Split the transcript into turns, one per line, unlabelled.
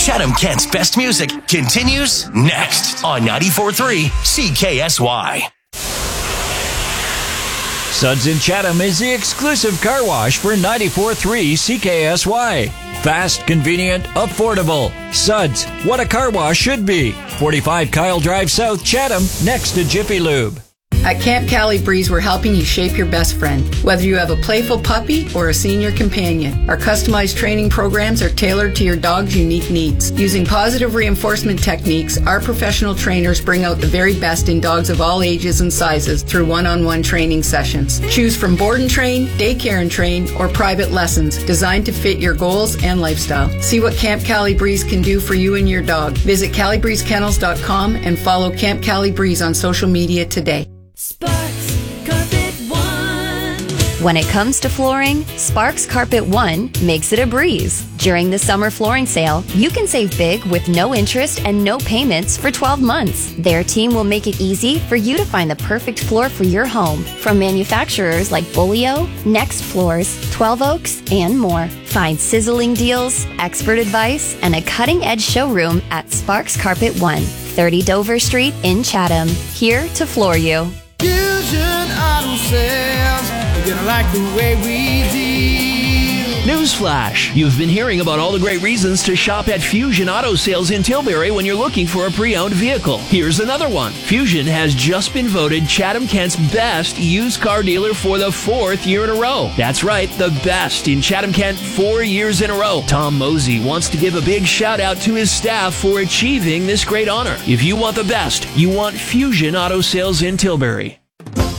Chatham-Kent's best music continues next on 94.3 CKSY.
Suds in Chatham is the exclusive car wash for 94.3 CKSY. Fast, convenient, affordable. Suds, what a car wash should be. 45 Kyle Drive South, Chatham, next to Jiffy Lube.
At Camp Cali Breeze, we're helping you shape your best friend. Whether you have a playful puppy or a senior companion, our customized training programs are tailored to your dog's unique needs. Using positive reinforcement techniques, our professional trainers bring out the very best in dogs of all ages and sizes through one-on-one training sessions. Choose from board and train, daycare and train, or private lessons designed to fit your goals and lifestyle. See what Camp Cali Breeze can do for you and your dog. Visit CaliBreezeKennels.com and follow Camp Cali Breeze on social media today.
Sparks Carpet One.
When it comes to flooring, Sparks Carpet One makes it a breeze. During the summer flooring sale, you can save big with no interest and no payments for 12 months. Their team will make it easy for you to find the perfect floor for your home from manufacturers like Bolio, Next Floors, 12 Oaks, and more. Find sizzling deals, expert advice, and a cutting-edge showroom at Sparks Carpet One, 30 Dover Street in Chatham. Here to floor you.
Fusion Auto Sales, you're gonna like the way we deal.
Newsflash! You've been hearing about all the great reasons to shop at Fusion Auto Sales in Tilbury when you're looking for a pre-owned vehicle. Here's another one. Fusion has just been voted Chatham-Kent's best used car dealer for the 4th year in a row. That's right, the best in Chatham-Kent 4 years in a row. Tom Mosey wants to give a big shout out to his staff for achieving this great honor. If you want the best, you want Fusion Auto Sales in Tilbury.